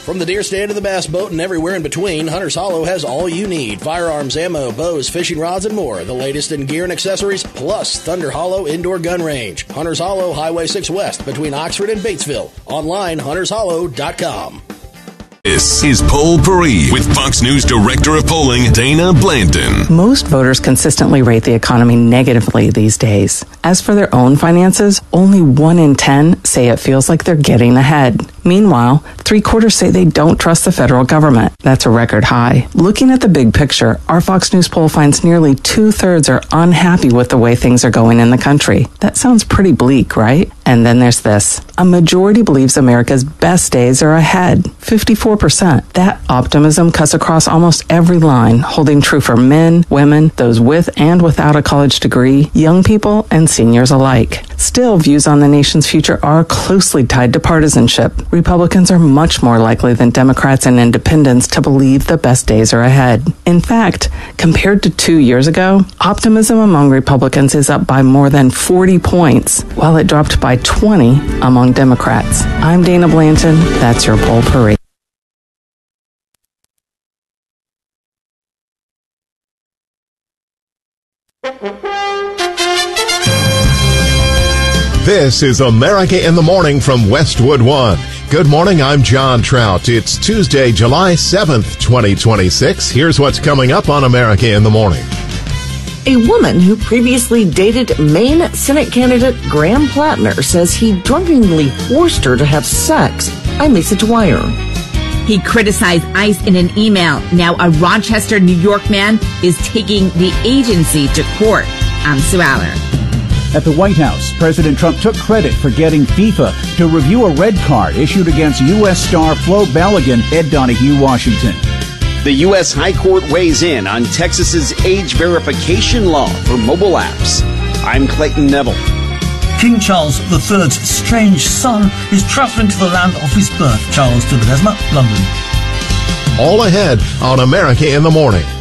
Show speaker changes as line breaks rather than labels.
From the deer stand to the bass boat and everywhere in between, Hunter's Hollow has all you need. Firearms, ammo, bows, fishing rods, and more. The latest in gear and accessories, plus Thunder Hollow Indoor Gun Range. Hunter's Hollow, Highway 6 West, between Oxford and Batesville. Online, huntershollow.com.
This is Poll Paris with Fox News Director of Polling, Dana Blanton.
Most voters consistently rate the economy negatively these days. As for their own finances, only 1 in 10 say it feels like they're getting ahead. Meanwhile, 3/4 say they don't trust the federal government. That's a record high. Looking at the big picture, our Fox News poll finds nearly 2/3 are unhappy with the way things are going in the country. That sounds pretty bleak, right? And then there's this. A majority believes America's best days are ahead. 54%. That optimism cuts across almost every line, holding true for men, women, those with and without a college degree, young people, and seniors alike. Still, views on the nation's future are closely tied to partisanship. Republicans are much more likely than Democrats and independents to believe the best days are ahead. In fact, compared to 2 years ago, optimism among Republicans is up by more than 40 points, while it dropped by 20 among Democrats. I'm Dana Blanton. That's your Poll Paris.
This is America in the Morning from Westwood One. Good morning, I'm John Trout. It's Tuesday, July 7th, 2026. Here's what's coming up on America in the Morning.
A woman who previously dated Maine Senate candidate Graham Plattner says he drunkenly forced her to have sex. I'm Lisa Dwyer.
He criticized ICE in an email. Now a Rochester, New York man is taking the agency to court. I'm Sue Aller.
At the White House, President Trump took credit for getting FIFA to review a red card issued against U.S. star Flo Balogun, Ed Donahue, Washington.
The U.S. High Court weighs in on Texas's age verification law for mobile apps. I'm Clayton Neville.
King Charles III's strange son is travelling to the land of his birth. Charles de Ledesma, London.
All ahead on America in the Morning.